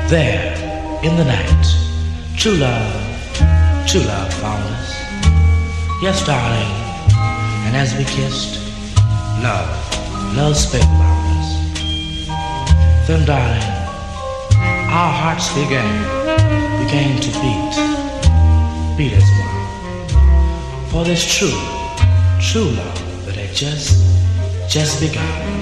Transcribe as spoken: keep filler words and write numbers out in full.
There, in the night, true love, true love found us. Yes, darling, and as we kissed, love, love spake about us. Then, darling, our hearts began, began to beat, beat as one. For this true, true love that had just, just begun.